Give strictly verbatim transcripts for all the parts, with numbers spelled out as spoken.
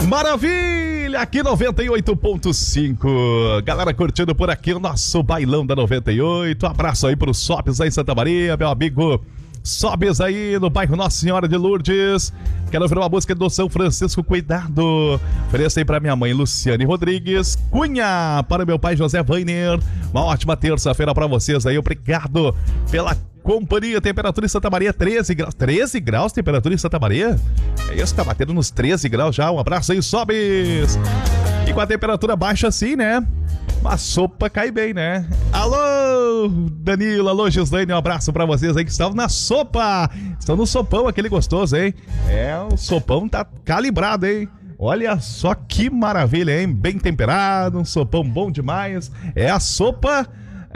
Maravilha! Aqui noventa e oito ponto cinco. Galera curtindo por aqui o nosso bailão da noventa e oito. Abraço aí pro Sobes aí em Santa Maria, meu amigo Sobes aí no bairro Nossa Senhora de Lourdes. Quero ouvir uma música do São Francisco, cuidado. Ofereço aí pra minha mãe Luciane Rodrigues Cunha, para meu pai José Weiner. Uma ótima terça-feira pra vocês aí, obrigado pela companhia. Temperatura em Santa Maria treze graus. treze graus temperatura em Santa Maria? É isso, tá batendo nos treze graus já. Um abraço aí, Sobes. E com a temperatura baixa assim, né? Uma sopa cai bem, né? Alô, Danilo, alô, Gislaine, um abraço pra vocês aí que estão na sopa. Estão no sopão, aquele gostoso, hein? É, o sopão tá calibrado, hein? Olha só que maravilha, hein? Bem temperado, um sopão bom demais. É a sopa...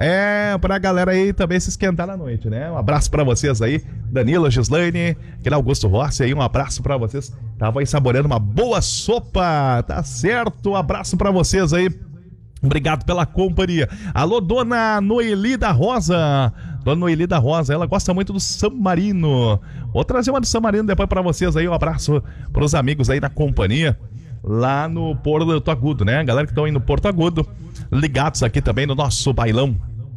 É, pra galera aí também se esquentar na noite, né? Um abraço pra vocês aí, Danilo, Gislaine, aquele Augusto Rossi aí, um abraço pra vocês. Tava aí saboreando uma boa sopa, tá certo? Um abraço pra vocês aí. Obrigado pela companhia. Alô, dona Noeli da Rosa. Dona Noeli da Rosa, ela gosta muito do San Marino. Vou trazer uma do San Marino depois pra vocês aí. Um abraço pros amigos aí da companhia lá no Porto Agudo, né? Galera que estão aí no Porto Agudo, ligados aqui também no nosso bailão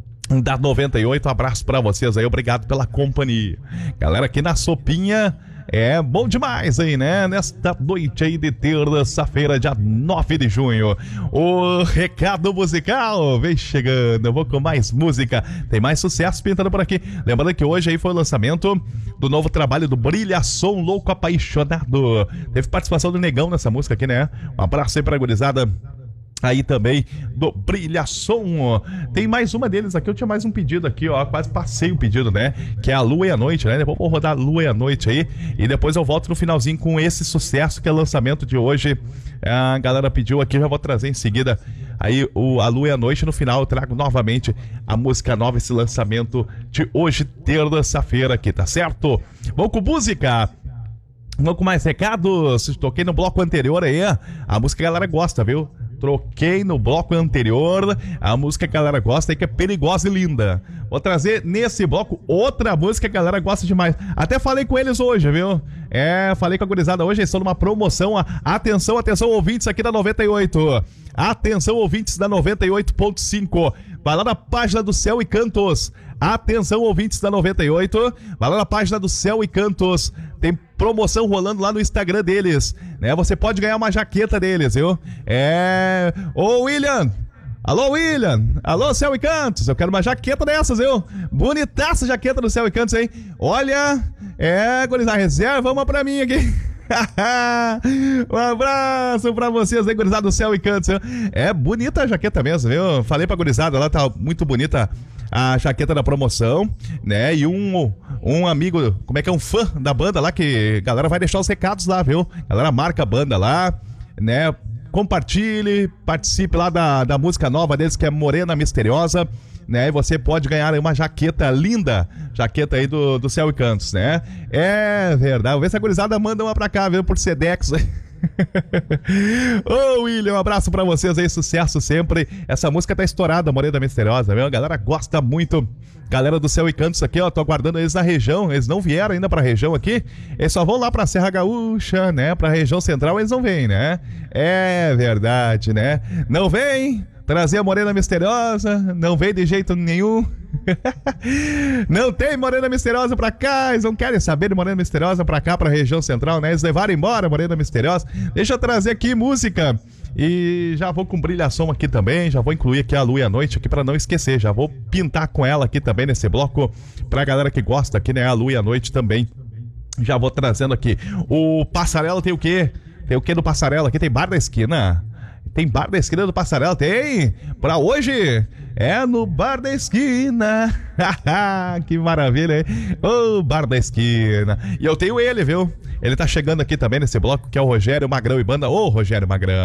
da noventa e oito. Um abraço pra vocês aí, obrigado pela companhia. Galera aqui na sopinha, é bom demais aí, né? Nesta noite aí de terça-feira, dia nove de junho. O recado musical vem chegando. Eu vou com mais música. Tem mais sucesso pintando por aqui. Lembrando que hoje aí foi o lançamento do novo trabalho do Brilha Som Louco Apaixonado. Teve participação do Negão nessa música aqui, né? Um abraço aí pra gurizada aí também do Brilha Som. Tem mais uma deles aqui, eu tinha mais um pedido aqui, ó, quase passei o pedido, né, que é a Lua e a Noite, né, depois vou rodar a Lua e a Noite aí, e depois eu volto no finalzinho com esse sucesso que é o lançamento de hoje. A galera pediu aqui, já vou trazer em seguida aí o a Lua e a Noite. No final eu trago novamente a música nova, esse lançamento de hoje, terça-feira aqui, tá certo? Vamos com música. Vamos com mais recados. Toquei no bloco anterior aí a música que a galera gosta, viu? Troquei no bloco anterior a música que a galera gosta aí, que é Perigosa e Linda. Vou trazer nesse bloco outra música que a galera gosta demais. Até falei com eles hoje, viu? É, falei com a gurizada hoje, eles estão numa promoção. Atenção, atenção, ouvintes aqui da noventa e oito. Atenção, ouvintes da noventa e oito ponto cinco. Vai lá na página do Céu e Cantos. Atenção, ouvintes da noventa e oito. Vai lá na página do Céu e Cantos. Tem promoção rolando lá no Instagram deles, né? Você pode ganhar uma jaqueta deles, viu? É... Ô, William! Alô, William! Alô, Céu e Cantos! Eu quero uma jaqueta dessas, viu? Bonitaça jaqueta do Céu e Cantos, hein? Olha... É, gurizada, reserva uma pra mim aqui. Um abraço pra vocês aí, gurizada do Céu e Cantos. É bonita a jaqueta mesmo, viu? Falei pra gurizada lá, tá muito bonita a jaqueta da promoção, né? E um, um amigo, como é que é, um fã da banda lá, que a galera vai deixar os recados lá, viu? A galera marca a banda lá, né? Compartilhe, participe lá da, da música nova deles, que é Morena Misteriosa, né? E você pode ganhar aí uma jaqueta linda, jaqueta aí do, do Céu e Cantos, né? É verdade, vou ver se a gurizada manda uma pra cá, viu? Por Sedex. Ô, William, um abraço pra vocês aí, sucesso sempre. Essa música tá estourada, Morena Misteriosa, viu? A galera gosta muito. Galera do Céu e Cantos aqui, ó, tô aguardando eles na região. Eles não vieram ainda pra região aqui. Eles só vão lá pra Serra Gaúcha, né? Pra região central eles não vêm, né? É verdade, né? Não vem trazer a Morena Misteriosa, não vem de jeito nenhum. Não tem Morena Misteriosa pra cá, eles não querem saber de Morena Misteriosa pra cá, pra região central, né? Eles levaram embora a Morena Misteriosa. Deixa eu trazer aqui música. E já vou com brilhação aqui também, já vou incluir aqui a Lua e a Noite aqui pra não esquecer, já vou pintar com ela aqui também nesse bloco, pra galera que gosta aqui, né? A Lua e a Noite também. Já vou trazendo aqui. O Passarela tem o quê? Tem o quê do Passarela? Aqui tem Bar da Esquina. Tem Bar da Esquina do Passarela? Tem! Pra hoje é no Bar da Esquina. Que maravilha, hein? Ô, Bar da Esquina. E eu tenho ele, viu? Ele tá chegando aqui também nesse bloco, que é o Rogério Magrão e Banda. Ô, Rogério Magrão.